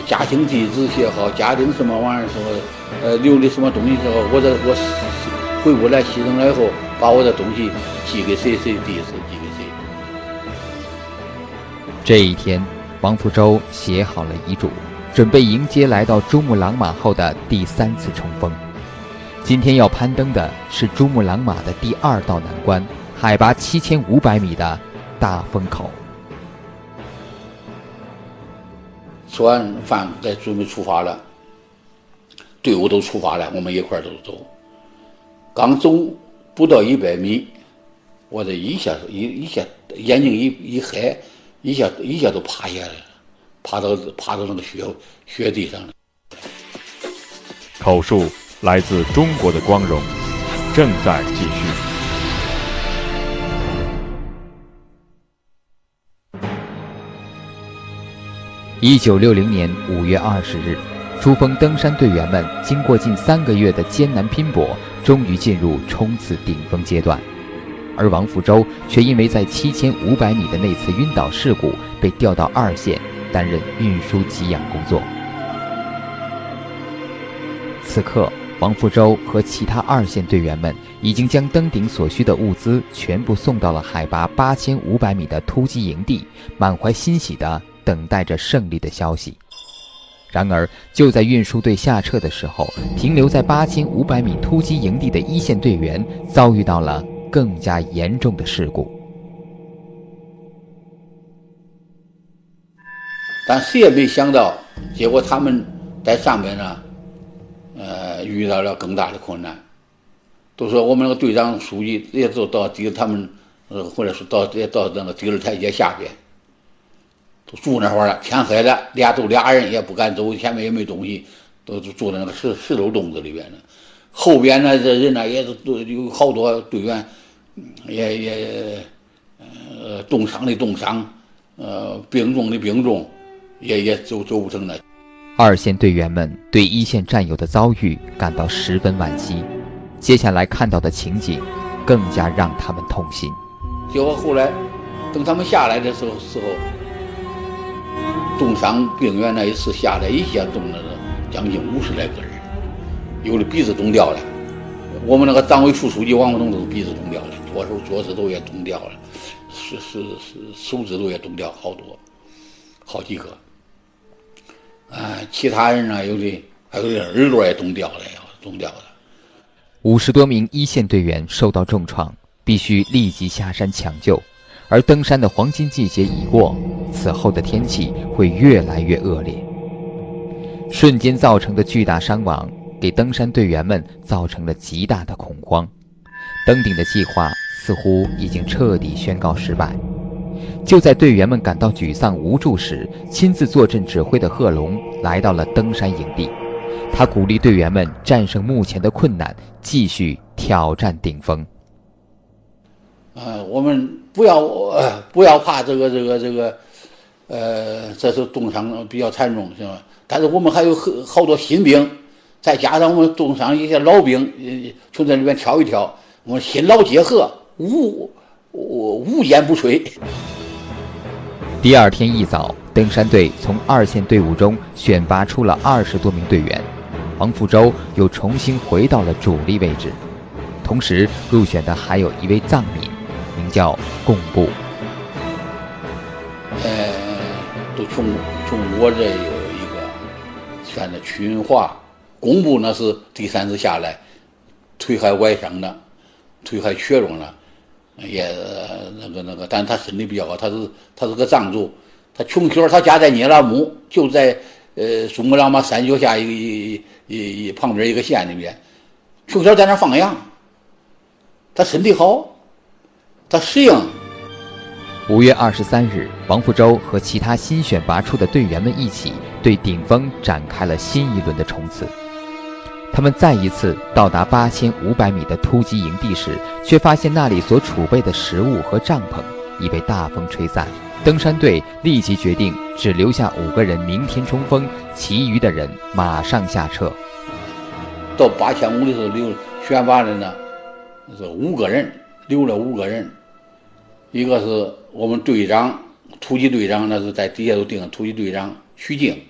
家庭地址写好，家庭什么玩意儿时候，留的什么东西时候，我回过来牺牲了以后，把我的东西寄给谁，谁地址寄给谁。 这一天，王福州写好了遗嘱，准备迎接来到珠穆朗玛后的第3次冲锋。今天要攀登的是珠穆朗玛的第2道难关，海拔7500米的大风口。 吃完饭该准备出发了，队伍都出发了，我们一块儿都走。刚走不到100米，我这一下眼睛一黑，一下都趴下来了，趴到那个雪地上了。 口述来自中国的光荣，正在继续。 1960年5月20日，珠峰登山队员们经过近3个月的艰难拼搏，终于进入冲刺顶峰阶段。而王福州却因为在7500米的那次晕倒事故，被调到2线担任运输给养工作。此刻，王福州和其他2线队员们已经将登顶所需的物资全部送到了海拔8500米的突击营地，满怀欣喜地等待着胜利的消息。然而，就在运输队下撤的时候，停留在8500米突击营地的1线队员遭遇到了更加严重的事故。 但谁也没想到，结果他们在上面呢，遇到了更大的困难。都说我们那个队长、书记也都到他们，或者是到那个第2台阶下边。都住那会儿了，天黑了，俩人也不敢走，前面也没东西，都住在那个石头洞子里边呢。后边呢，这人呢也都有好多队员，也冻伤的冻伤，病重的病重，也走不成了。 2线队员们对1线战友的遭遇感到十分惋惜，接下来看到的情景更加让他们痛心。 结果后来，等他们下来的时候。冻伤病员那一次下来，一下冻了将近50来个人，有的鼻子冻掉了。我们那个党委副书记王福东都鼻子冻掉了，左指头也冻掉了，手指头也冻掉好几个。其他人呢，还有的耳朵也冻掉了 50多名1线队员受到重创，必须立即下山抢救。而登山的黄金季节已过，此后的天气会越来越恶劣。瞬间造成的巨大伤亡，给登山队员们造成了极大的恐慌。登顶的计划似乎已经彻底宣告失败。就在队员们感到沮丧无助时，亲自坐镇指挥的贺龙来到了登山营地。他鼓励队员们战胜目前的困难，继续挑战顶峰。 我们不要怕这是冻伤比较残重，是吧？但是我们还有好多新兵，再加上我们冻伤一些老兵，从这里面挑一挑，我们新老结合，无坚不摧。 第2天一早，登山队从2线队伍中选拔出了20多名队员，王福州又重新回到了主力位置。同时入选的还有一位藏民，名叫贡布。 从我这有一个选的曲云华，贡布呢是第3次下来，腿还崴伤了，腿还瘸肿了，也但他身体比较好，他是个藏族，他穷小，他家在聂拉木，就在珠穆朗玛山脚下一旁边一个县里面，穷小在那放羊，他身体好，他适应。 5月23日，王福州和其他新选拔出的队员们一起对顶峰展开了新一轮的冲刺。他们再一次到达8500米的突击营地时，却发现那里所储备的食物和帐篷已被大风吹散。登山队立即决定只留下5个人明天冲锋，其余的人马上下撤。 到8500的时候选拔的呢是5个人，留了5个人。一个是我们队长，突击队长，那是在底下都定了突击队长徐静，